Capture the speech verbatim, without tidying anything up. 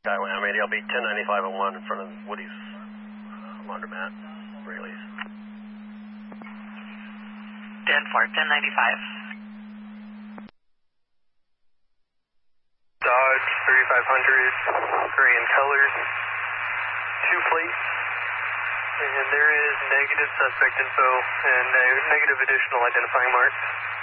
Skyway, I'm eighty, I'll be ten ninety-five and one in front of Woody's laundromat, Rayleigh's. ten four, ten ninety-five. Dodge thirty-five hundred, gray in color, two plates, and there is negative suspect info and negative additional identifying marks.